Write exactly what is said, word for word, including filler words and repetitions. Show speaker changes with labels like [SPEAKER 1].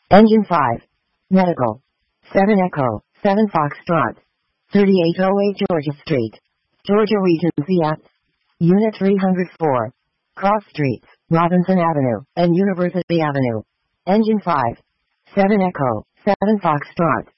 [SPEAKER 1] Engine five. Medical. seven Echo, seven Foxtrot. thirty-eight oh eight Georgia Street. Georgia Region Fiat. Unit three hundred four. Cross Streets, Robinson Avenue, and University Avenue. Engine five. seven Echo, seven Foxtrot.